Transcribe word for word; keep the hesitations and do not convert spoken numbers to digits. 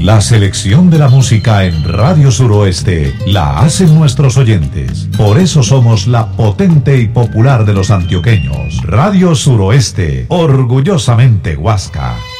La selección de la música en Radio Suroeste la hacen nuestros oyentes. Por eso somos la potente y popular de los antioqueños. Radio Suroeste, orgullosamente Huasca.